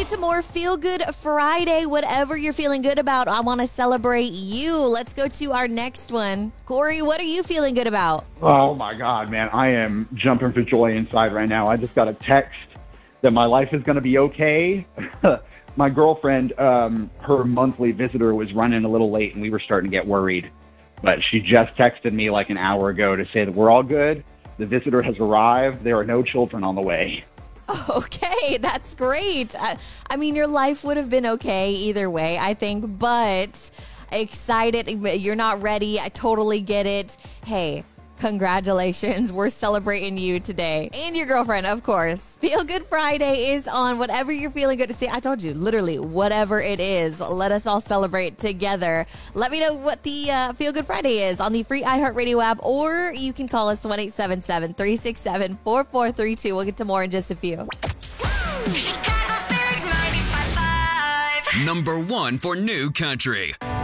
get to more Feel Good Friday. Whatever you're feeling good about, I want to celebrate you. Let's go to our next one. Corey, what are you feeling good about? Oh, my God, man. I am jumping for joy inside right now. I just got a text that my life is going to be okay. My girlfriend, her monthly visitor was running a little late, and we were starting to get worried. But she just texted me like an hour ago to say that we're all good. The visitor has arrived. There are no children on the way. Okay, that's great. I mean, your life would have been okay either way, I think, but excited. You're not ready. I totally get it. Hey, congratulations. We're celebrating you today. And your girlfriend, of course. Feel Good Friday is on. Whatever you're feeling good to see. I told you, literally, whatever it is, let us all celebrate together. Let me know what the Feel Good Friday is on the free iHeartRadio app, or you can call us 1-877-367-4432. We'll get to more in just a few. Chicago's Big 95.5. Number 1 for New Country.